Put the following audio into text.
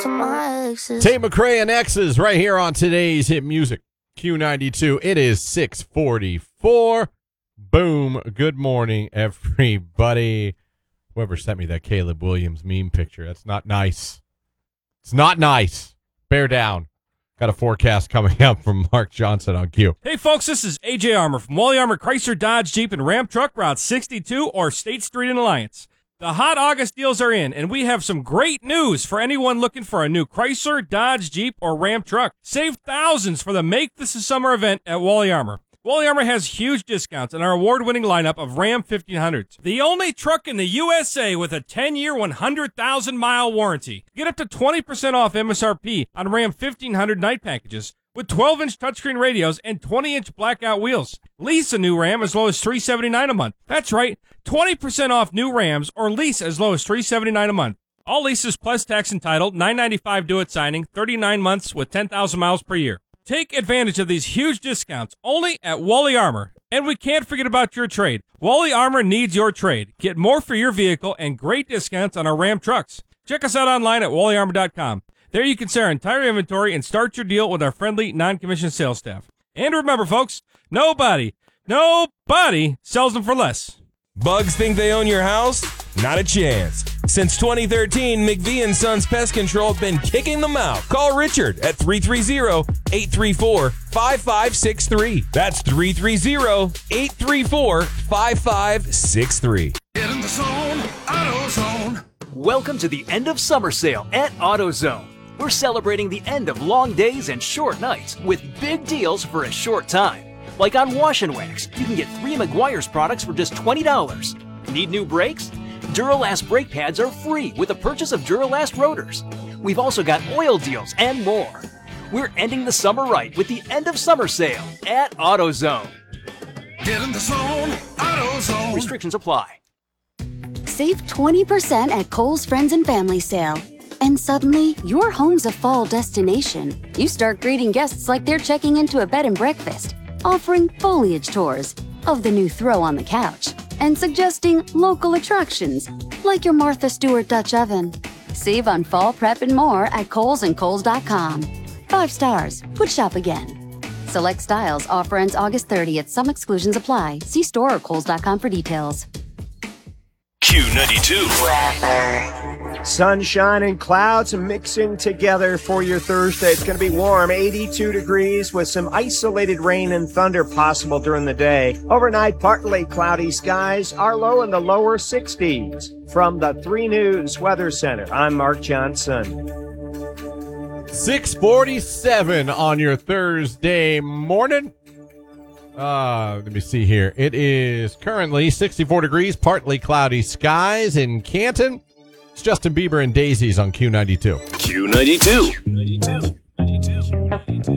to my exes. Tate McRae and X's right here on today's hit music. Q92. It is 6:44. Boom. Good morning, everybody. Whoever sent me that Caleb Williams meme picture. That's not nice. It's not nice. Bear down. Got a forecast coming up from Mark Johnson on Q. Hey, folks, this is A.J. Armour from Wally Armour Chrysler Dodge Jeep and Ram Truck, Route 62 or State Street in Alliance. The hot August deals are in, and we have some great news for anyone looking for a new Chrysler, Dodge, Jeep, or Ram truck. Save thousands for the Make This a Summer event at Wally Armour. Wally Armour has huge discounts on our award-winning lineup of Ram 1500s. The only truck in the USA with a 10-year, 100,000-mile warranty. Get up to 20% off MSRP on Ram 1500 night packages with 12-inch touchscreen radios and 20-inch blackout wheels. Lease a new Ram as low as $379 a month. That's right, 20% off new Rams or lease as low as $379 a month. All leases plus tax entitled, $995 due at signing, 39 months with 10,000 miles per year. Take advantage of these huge discounts only at Wally Armour. And we can't forget about your trade. Wally Armour needs your trade. Get more for your vehicle and great discounts on our Ram trucks. Check us out online at wallyarmour.com. There you can see our entire inventory and start your deal with our friendly, non-commissioned sales staff. And remember, folks, nobody sells them for less. Bugs think they own your house? Not a chance. Since 2013, McVie & Sons Pest Control have been kicking them out. Call Richard at 330-834-5563. That's 330-834-5563. Get in the zone, AutoZone. Welcome to the end of summer sale at AutoZone. We're celebrating the end of long days and short nights with big deals for a short time. Like on Wash and Wax, you can get 3 Meguiar's products for just $20. Need new brakes? Duralast brake pads are free with the purchase of Duralast rotors. We've also got oil deals and more. We're ending the summer right with the end of summer sale at AutoZone. Get in the zone, AutoZone. Restrictions apply. Save 20% at Kohl's Friends and Family Sale. And suddenly, your home's a fall destination. You start greeting guests like they're checking into a bed and breakfast, offering foliage tours of the new throw on the couch, and suggesting local attractions like your Martha Stewart Dutch oven. Save on fall prep and more at Kohl's and Kohl's.com. 5 stars. Would shop again. Select styles. Offer ends August 30th. Some exclusions apply. See store or Kohl's.com for details. Q92. Sunshine and clouds mixing together for your Thursday. It's going to be warm, 82 degrees with some isolated rain and thunder possible during the day. Overnight, partly cloudy skies, our low in the lower 60s. From the 3 News Weather Center, I'm Mark Johnson. 6:47 on your Thursday morning. Let me see here. It is currently 64 degrees, partly cloudy skies in Canton. It's Justin Bieber and Daisies on Q92. Q92.